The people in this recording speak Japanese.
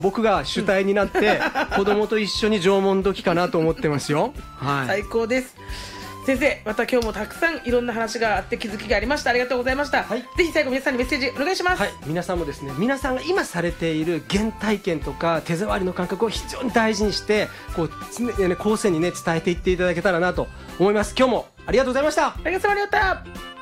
僕が主体になって子供と一緒に縄文土器かなと思ってますよ。はい。 最高です。先生、また今日もたくさんいろんな話があって気づきがありました。ありがとうございました。 はい、 ぜひ最後皆さんにメッセージお願いします。 はい、皆さんもですね、皆さんが今されている原体験とか手触りの感覚を非常に大事にしてこう常にね後世にね伝えていっていただけたらなと思います。今日もありがとうございました。 ありがとうございました。